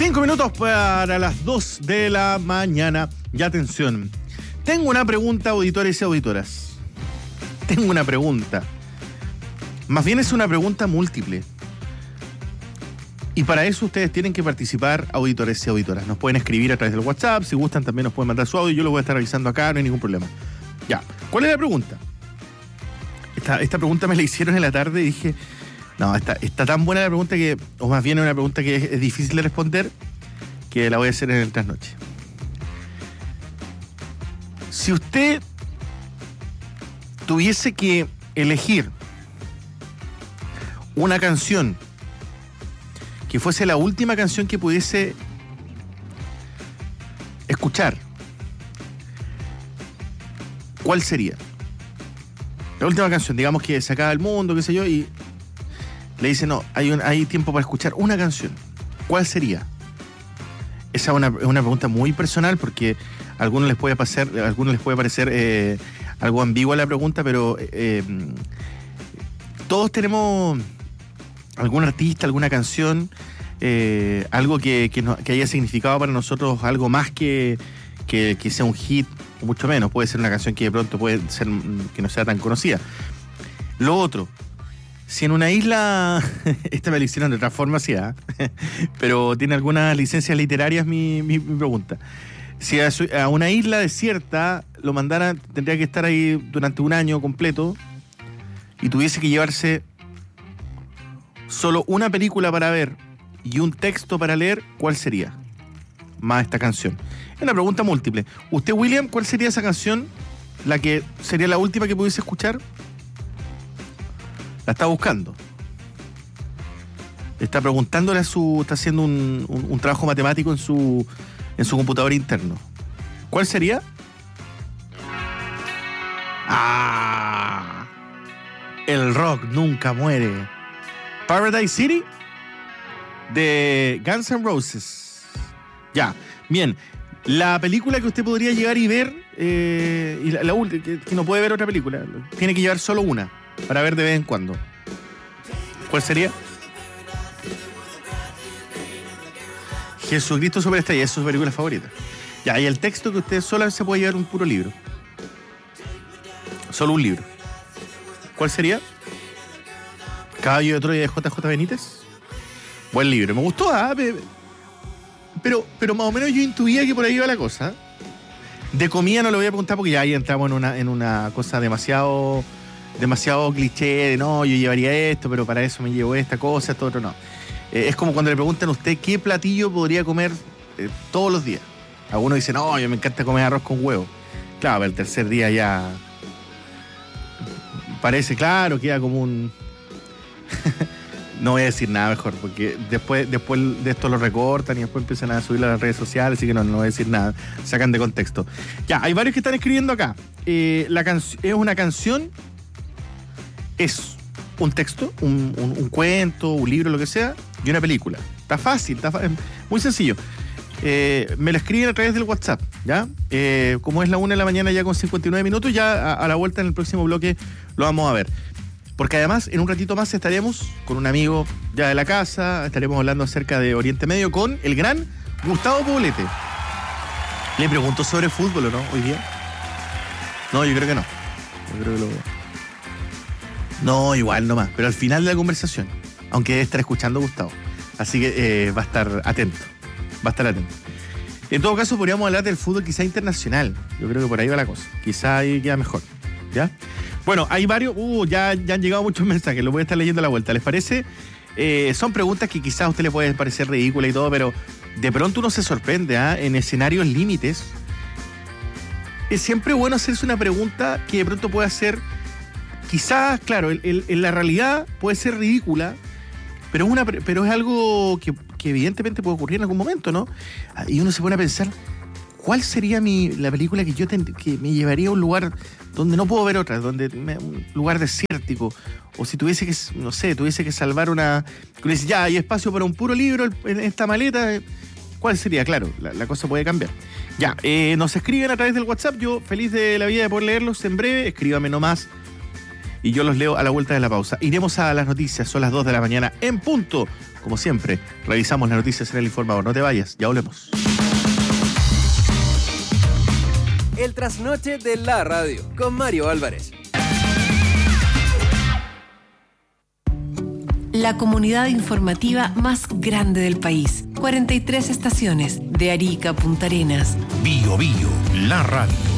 5 minutos para las 2 de la mañana. Y atención, tengo una pregunta, auditores y auditoras. Tengo una pregunta. Más bien es una pregunta múltiple. Y para eso ustedes tienen que participar, auditores y auditoras. Nos pueden escribir a través del WhatsApp. Si gustan, también nos pueden mandar su audio. Yo lo voy a estar revisando acá, no hay ningún problema. Ya, ¿cuál es la pregunta? Esta pregunta me la hicieron en la tarde y dije... No, está tan buena la pregunta que... O más bien es una pregunta que es difícil de responder, que la voy a hacer en el trasnoche. Si usted tuviese que elegir una canción que fuese la última canción que pudiese escuchar, ¿cuál sería? La última canción, digamos que se acaba el mundo, qué sé yo, y le dice, no, hay tiempo para escuchar una canción. ¿Cuál sería? Esa es una pregunta muy personal porque a algunos les puede parecer algo ambigua la pregunta, pero todos tenemos algún artista, alguna canción, algo que haya significado para nosotros algo más que sea un hit, o mucho menos. Puede ser una canción que de pronto puede ser que no sea tan conocida. Lo otro, si en una isla, esta me la hicieron de otra forma, sí, pero tiene algunas licencias literarias mi pregunta. Si a una isla desierta lo mandaran, tendría que estar ahí durante un año completo y tuviese que llevarse solo una película para ver y un texto para leer, ¿cuál sería? Más esta canción. Es una pregunta múltiple. ¿Usted, William, cuál sería esa canción? ¿La que sería la última que pudiese escuchar? La está buscando. Está preguntándole está haciendo un trabajo matemático en su computador interno. ¿Cuál sería? El rock nunca muere. Paradise City de Guns N' Roses. Ya, bien. La película que usted podría llegar y ver, y la última, que no puede ver otra película, tiene que llevar solo una para ver de vez en cuando. ¿Cuál sería? Jesucristo Superestrella, es su película favorita. Ya, y el texto que usted solo se puede llevar un puro libro. Solo un libro. ¿Cuál sería? Caballo de Troya de JJ Benítez. Buen libro. Me gustó, pero más o menos yo intuía que por ahí iba la cosa. De comida no lo voy a preguntar porque ya ahí entramos en una cosa demasiado cliché de no, yo llevaría esto, pero para eso me llevo esta cosa, esto otro no. Es como cuando le preguntan a usted qué platillo podría comer todos los días. Algunos dicen, no, yo me encanta comer arroz con huevo. Claro, pero el tercer día ya parece, claro, queda como un... No voy a decir nada mejor, porque después de esto lo recortan y después empiezan a subirlo a las redes sociales, así que no voy a decir nada, sacan de contexto. Ya, hay varios que están escribiendo acá. Es una canción, es un texto, un cuento, un libro, lo que sea, y una película. Está fácil, muy sencillo. Me lo escriben a través del WhatsApp, ¿ya? Como es la 1 de la mañana ya con 59 minutos, ya a la vuelta en el próximo bloque lo vamos a ver. Porque además, en un ratito más estaremos con un amigo ya de la casa, estaremos hablando acerca de Oriente Medio con el gran Gustavo Poblete. ¿Le pregunto sobre fútbol o no hoy día? No, yo creo que no. No, igual nomás, pero al final de la conversación, aunque debe estar escuchando Gustavo. Así que va a estar atento. En todo caso, podríamos hablar del fútbol quizá internacional. Yo creo que por ahí va la cosa. Quizá ahí queda mejor, ¿ya? Bueno, hay varios, ya han llegado muchos mensajes, los voy a estar leyendo a la vuelta. ¿Les parece? Son preguntas que quizás a usted le pueden parecer ridículas y todo, pero de pronto uno se sorprende, en escenarios límites. Es siempre bueno hacerse una pregunta que de pronto pueda ser, quizás, claro, en la realidad puede ser ridícula, pero es algo que evidentemente puede ocurrir en algún momento, ¿no? Y uno se pone a pensar, ¿cuál sería la película que me llevaría a un lugar donde no puedo ver otra, un lugar desértico? O si tuviese que salvar una... Uno dice, ya, hay espacio para un puro libro en esta maleta. ¿Cuál sería? Claro, la cosa puede cambiar. Ya, nos escriben a través del WhatsApp. Yo feliz de la vida de poder leerlos en breve. Escríbame nomás y yo los leo a la vuelta de la pausa. Iremos a las noticias, son las 2 de la mañana en punto. Como siempre, revisamos las noticias en el informador. No te vayas, ya volvemos. El trasnoche de la radio con Mario Álvarez. La comunidad informativa más grande del país. 43 estaciones, de Arica a Punta Arenas. Bio Bio, la radio.